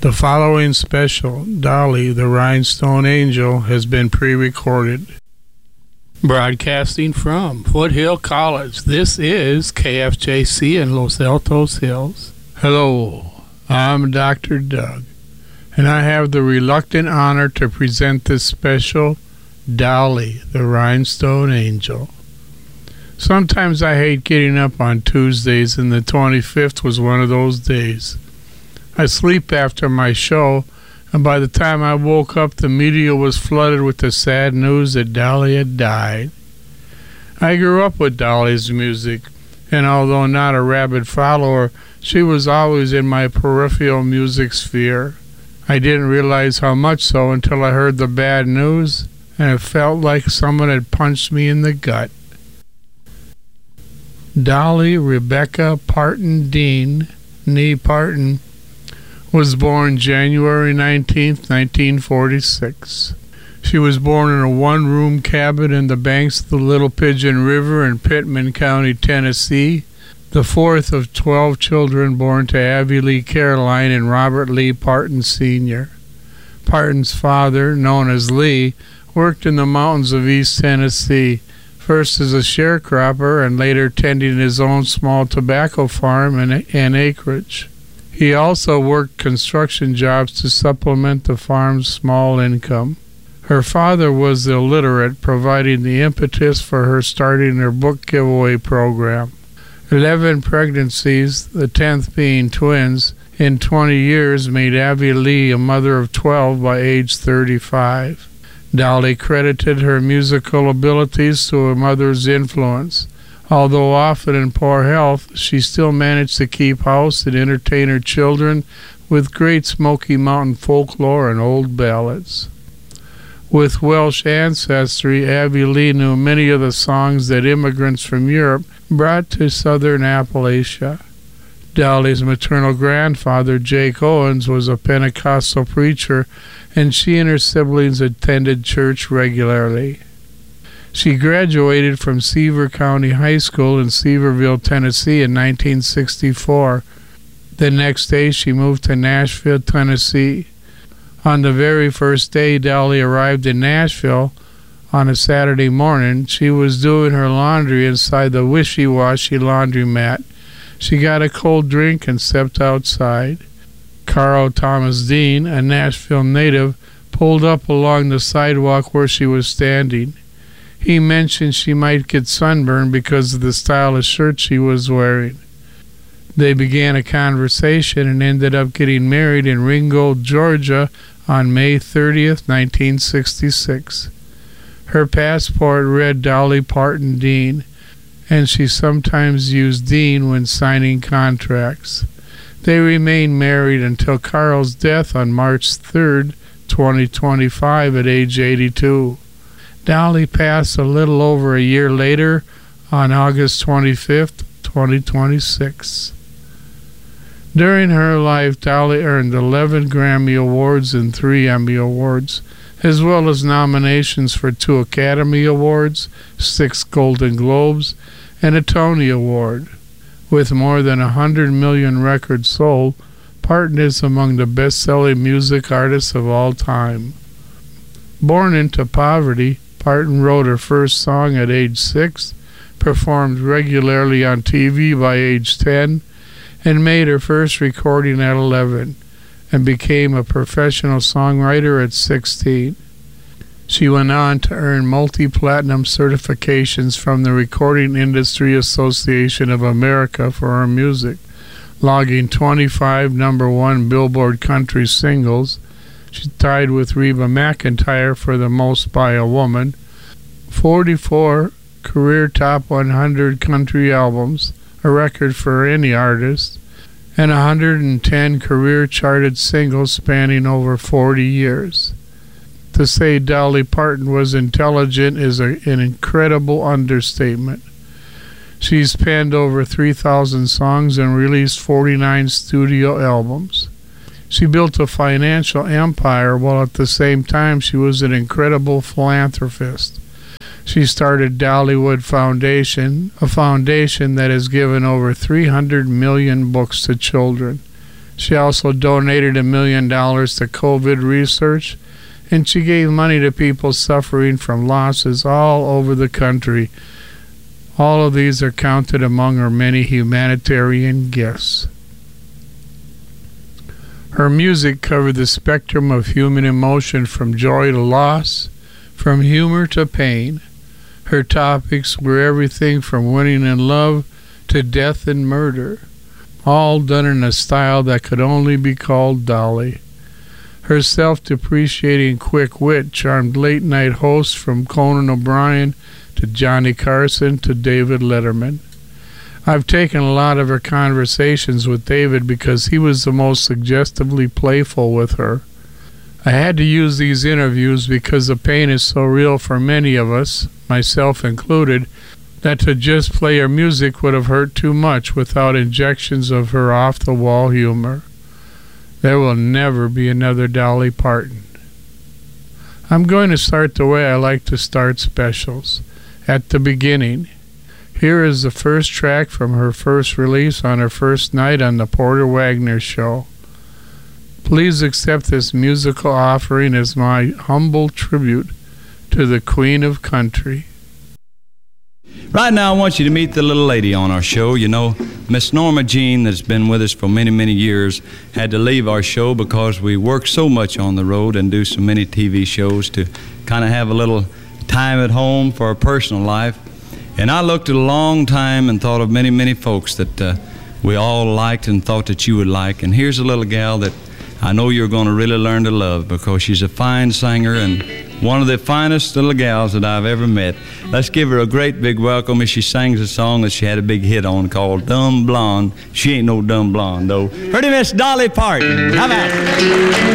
The following special, Dolly, the Rhinestone Angel, has been pre-recorded. Broadcasting from Foothill College, this is KFJC in Los Altos Hills. Hello, I'm Dr. Doug, and I have the reluctant honor to present this special, Dolly, the Rhinestone Angel. Sometimes I hate getting up on Tuesdays, and the 25th was one of those days. I sleep after my show, and by the time I woke up, the media was flooded with the sad news that Dolly had died. I grew up with Dolly's music, and although not a rabid follower, she was always in my peripheral music sphere. I didn't realize how much so until I heard the bad news, and it felt like someone had punched me in the gut. Dolly Rebecca Parton Dean, nee Parton, was born January 19, 1946. She was born in a one-room cabin in the banks of the Little Pigeon River in Pittman County, Tennessee, the fourth of 12 children born to Abby Lee Caroline and Robert Lee Parton Sr. Parton's father, known as Lee, worked in the mountains of East Tennessee, first as a sharecropper and later tending his own small tobacco farm and acreage. He also worked construction jobs to supplement the farm's small income. Her father was illiterate, providing the impetus for her starting her book giveaway program. 11 pregnancies, the 10th being twins, in 20 years made Abby Lee a mother of 12 by age 35. Dolly credited her musical abilities to her mother's influence. Although often in poor health, she still managed to keep house and entertain her children with Great Smoky Mountain folklore and old ballads. With Welsh ancestry, Abby Lee knew many of the songs that immigrants from Europe brought to southern Appalachia. Dolly's maternal grandfather, Jake Owens, was a Pentecostal preacher, and she and her siblings attended church regularly. She graduated from Seaver County High School in Seaverville, Tennessee in 1964. The next day she moved to Nashville, Tennessee. On the very first day Dolly arrived in Nashville, on a Saturday morning, she was doing her laundry inside the wishy-washy laundromat. She got a cold drink and stepped outside. Carl Thomas Dean, a Nashville native, pulled up along the sidewalk where she was standing. He mentioned she might get sunburned because of the stylish shirt she was wearing. They began a conversation and ended up getting married in Ringgold, Georgia on May 30th, 1966. Her passport read Dolly Parton Dean, and she sometimes used Dean when signing contracts. They remained married until Carl's death on March 3rd, 2025 at age 82. Dolly passed a little over a year later on August 25th, 2026. During her life, Dolly earned 11 Grammy Awards and 3 Emmy Awards, as well as nominations for 2 Academy Awards, 6 Golden Globes, and a Tony Award. With more than 100 million records sold, Parton is among the best-selling music artists of all time. Born into poverty, Parton wrote her first song at age 6, performed regularly on TV by age 10, and made her first recording at 11, and became a professional songwriter at 16. She went on to earn multi-platinum certifications from the Recording Industry Association of America for her music, logging 25 #1 Billboard country singles. She tied with Reba McEntire for the most by a woman, 44 career top 100 country albums, a record for any artist, and 110 career charted singles spanning over 40 years. To say Dolly Parton was intelligent is an incredible understatement. She's penned over 3,000 songs and released 49 studio albums. She built a financial empire while at the same time she was an incredible philanthropist. She started Dollywood Foundation, a foundation that has given over 300 million books to children. She also donated $1 million to COVID research, and she gave money to people suffering from losses all over the country. All of these are counted among her many humanitarian gifts. Her music covered the spectrum of human emotion from joy to loss, from humor to pain. Her topics were everything from winning in love to death and murder, all done in a style that could only be called Dolly. Her self-depreciating quick wit charmed late-night hosts from Conan O'Brien to Johnny Carson to David Letterman. I've taken a lot of her conversations with David because he was the most suggestively playful with her. I had to use these interviews because the pain is so real for many of us, myself included, that to just play her music would have hurt too much without injections of her off-the-wall humor. There will never be another Dolly Parton. I'm going to start the way I like to start specials, at the beginning. Here is the first track from her first release on her first night on the Porter Wagoner Show. Please accept this musical offering as my humble tribute to the Queen of Country. Right now, I want you to meet the little lady on our show. You know, Miss Norma Jean, that's been with us for many, many years, had to leave our show because we work so much on the road and do so many TV shows to kind of have a little time at home for our personal life. And I looked at a long time and thought of many, many folks that we all liked and thought that you would like. And here's a little gal that I know you're going to really learn to love because she's a fine singer and one of the finest little gals that I've ever met. Let's give her a great big welcome as she sings a song that she had a big hit on called Dumb Blonde. She ain't no dumb blonde, though. Pretty Miss Dolly Parton. How about it?